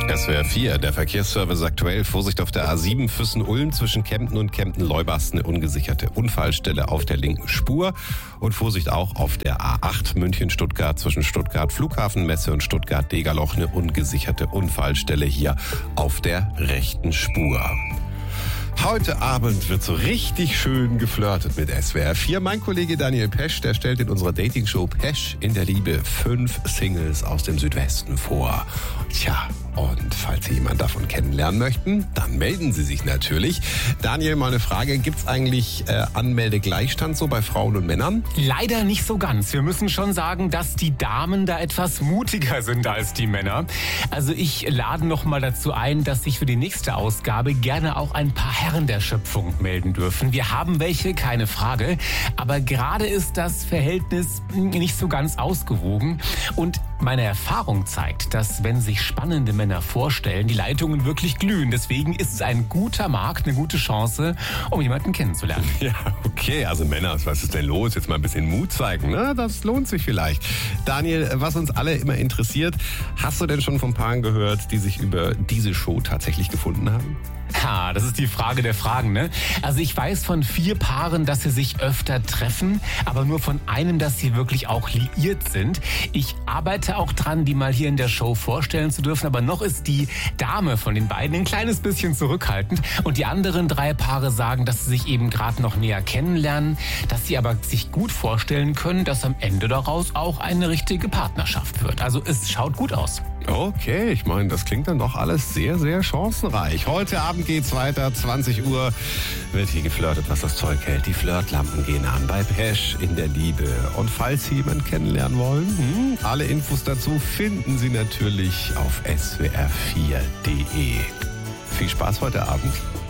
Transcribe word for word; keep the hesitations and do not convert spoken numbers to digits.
S W R vier, der Verkehrsservice aktuell. Vorsicht auf der A sieben Füssen-Ulm zwischen Kempten und Kempten-Leubarst, eine ungesicherte Unfallstelle auf der linken Spur. Und Vorsicht auch auf der A acht München-Stuttgart zwischen Stuttgart Flughafenmesse und Stuttgart-Degerloch, eine ungesicherte Unfallstelle hier auf der rechten Spur. Heute Abend wird so richtig schön geflirtet mit S W R vier. Mein Kollege Daniel Pesch, der stellt in unserer Dating-Show Pesch in der Liebe fünf Singles aus dem Südwesten vor. Tja, und falls Sie jemanden davon kennenlernen möchten, dann melden Sie sich natürlich. Daniel, mal eine Frage. Gibt es eigentlich äh, Anmeldegleichstand so bei Frauen und Männern? Leider nicht so ganz. Wir müssen schon sagen, dass die Damen da etwas mutiger sind als die Männer. Also ich lade noch mal dazu ein, dass sich für die nächste Ausgabe gerne auch ein paar Herren der Schöpfung melden dürfen. Wir haben welche, keine Frage. Aber gerade ist das Verhältnis nicht so ganz ausgewogen. Und meine Erfahrung zeigt, dass wenn sich spannende Männer vorstellen, die Leitungen wirklich glühen. Deswegen ist es ein guter Markt, eine gute Chance, um jemanden kennenzulernen. Ja, okay. Also Männer, was ist denn los? Jetzt mal ein bisschen Mut zeigen, ne? Das lohnt sich vielleicht. Daniel, was uns alle immer interessiert, hast du denn schon von Paaren gehört, die sich über diese Show tatsächlich gefunden haben? Ha, das ist die Frage der Fragen, ne? Also ich weiß von vier Paaren, dass sie sich öfter treffen, aber nur von einem, dass sie wirklich auch liiert sind. Ich arbeite auch dran, die mal hier in der Show vorstellen zu dürfen, aber noch ist die Dame von den beiden ein kleines bisschen zurückhaltend. Und die anderen drei Paare sagen, dass sie sich eben gerade noch näher kennenlernen, dass sie aber sich gut vorstellen können, dass am Ende daraus auch eine richtige Partnerschaft wird. Also es schaut gut aus. Okay, ich meine, das klingt dann doch alles sehr, sehr chancenreich. Heute Abend geht's weiter, zwanzig Uhr wird hier geflirtet, was das Zeug hält. Die Flirtlampen gehen an bei Pesch in der Liebe. Und falls Sie jemanden kennenlernen wollen, hm, alle Infos dazu finden Sie natürlich auf S W R vier Punkt de. Viel Spaß heute Abend.